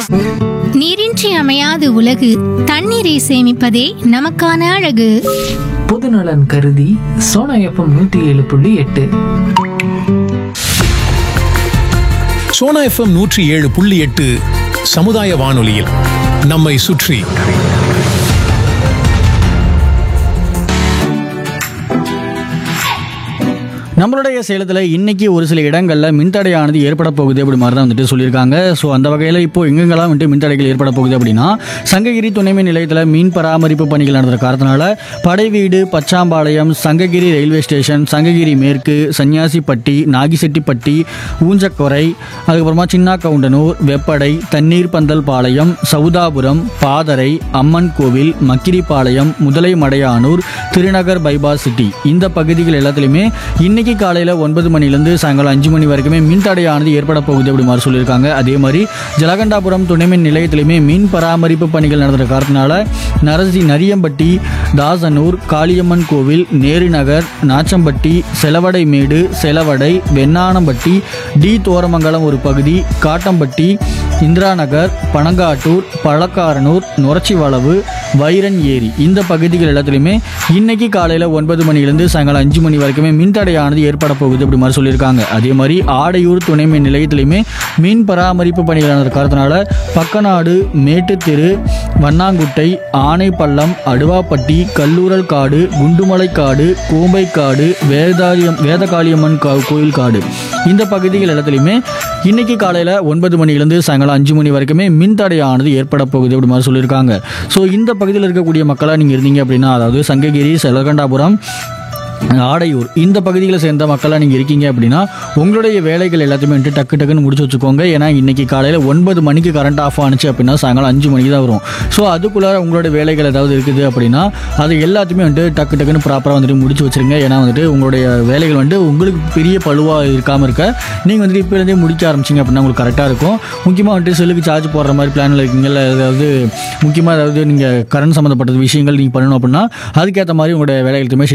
நீரின்றி அமையாது உலகு. தண்ணீரை சேமிப்பதே நமக்கான அழகு. பொதுநலன் கருதி சோனா எஃப்எம் 107.8. சோனா எஃப்எம் 107.8 சமுதாய வானொலியில் நம்மை சுற்றி. நம்மளுடைய சேலத்தில் இன்னைக்கு ஒரு சில இடங்களில் மின்தடையானது ஏற்பட போகுது அப்படி மாதிரி தான் வந்துட்டு சொல்லியிருக்காங்க. ஸோ அந்த வகையில் இப்போ எங்கெங்கெல்லாம் வந்துட்டு மின்தடைகள் ஏற்பட போகுது அப்படின்னா, சங்ககிரி துணைமின் நிலையத்தில் மீன் பராமரிப்பு பணிகள் நடந்த காரணத்தினால படைவீடு, பச்சாம்பாளையம், சங்ககிரி ரயில்வே ஸ்டேஷன், சங்ககிரி மேற்கு, சன்னியாசிப்பட்டி, நாகிசெட்டிப்பட்டி, ஊஞ்சக்கொரை, அதுக்கப்புறமா சின்ன கவுண்டனூர், வெப்படை, தண்ணீர் பந்தல் பாளையம், சவுதாபுரம், பாதரை, அம்மன் கோவில், மக்கிரிப்பாளையம், முதலை மடையானூர், திருநகர் பைபாஸ் சிட்டி இந்த பகுதிகள் எல்லாத்துலேயுமே இன்னைக்கு காலையில் 9 மணிலேருந்து சாயங்காலம் 5 மணி வரைக்குமே மின்தடையானது ஏற்பட போகுது அப்படி மாதிரி சொல்லியிருக்காங்க. அதே மாதிரி ஜலகண்டாபுரம் துணைமின் நிலையத்திலையுமே மின் பராமரிப்பு பணிகள் நடந்த காரணத்தினால நரியம்பட்டி, தாசனூர், காளியம்மன் கோவில், நேருநகர், நாச்சம்பட்டி, செலவடைமேடு, செலவடை, வெண்ணானம்பட்டி, டி தோரமங்கலம் ஒரு பகுதி, காட்டம்பட்டி, இந்திரா நகர், பனங்காட்டூர், பழக்காரனூர், நுரச்சிவளவு, வைரன் ஏரி இந்த பகுதிகள் எல்லாத்துலேயுமே இன்னைக்கு காலையில் 9 மணிலேருந்து சாயங்காலம் 5 மணி வரைக்குமே மின்தடையானது ஏற்பட போகுது அப்படி மாதிரி சொல்லியிருக்காங்க. அதே மாதிரி ஆடையூர் துணைமின் நிலையத்திலையுமே மீன் பராமரிப்பு பணிகள் நடந்த காரணத்தினால பக்கநாடு, மேட்டுத்தெரு, வண்ணாங்குட்டை, ஆனைப்பள்ளம், அடுவாப்பட்டி, கல்லூரல் காடு, குண்டுமலை காடு, கோம்பைக்காடு, வேதகாளியம்மன் கோயில் காடு இந்த பகுதிகள் எல்லாத்துலேயுமே இன்னைக்கு காலையில் 9 மணிலேருந்து சாயங்காலம் 5 மணி வரைக்குமே மின்தடையானது ஏற்பட போகுது அப்படி மாதிரி சொல்லியிருக்காங்க. ஸோ இந்த பகுதியில் இருக்கக்கூடிய மக்களாக நீங்கள் இருந்தீங்க அப்படின்னா, அதாவது சங்ககிரி, செலகண்டாபுரம், ஆடையூர் இந்த பகுதிகளை சேர்ந்த மக்களாக நீங்கள் இருக்கீங்க அப்படின்னா உங்களுடைய வேலைகள் எல்லாத்தையுமே வந்துட்டு டக்குன்னு முடிச்சு வச்சுக்கோங்க. ஏன்னா இன்றைக்கி காலையில் 9 மணிக்கு கரண்ட் ஆஃப் ஆனிச்சு அப்படின்னா சாயங்காலம் 5 மணிக்கு தான் வரும். ஸோ அதுக்குள்ளார உங்களோட வேலைகள் ஏதாவது இருக்குது அப்படின்னா அது எல்லாத்தையுமே வந்துட்டு டக்குன்னு ப்ராப்பராக வந்துட்டு முடிச்சு வச்சுருங்க. ஏன்னா வந்துட்டு உங்களுடைய வேலைகள் வந்துட்டு உங்களுக்கு பெரிய பழுவாக இருக்காமல் இருக்க நீங்கள் வந்துட்டு இப்போலேருந்தே முடிக்க ஆரம்பிச்சிங்க அப்படின்னா உங்களுக்கு கரெக்டாக இருக்கும். முக்கியமாக வந்துட்டு செல்லுக்கு சார்ஜ் போடுற மாதிரி பிளானில் இருக்கீங்களா, அதாவது முக்கியமாக அதாவது நீங்கள் கரண்ட் சம்மந்தப்பட்ட விஷயங்கள் நீங்கள் பண்ணணும் அப்படின்னா அதுக்கேற்ற மாதிரி உங்களோட வேலைகளுமே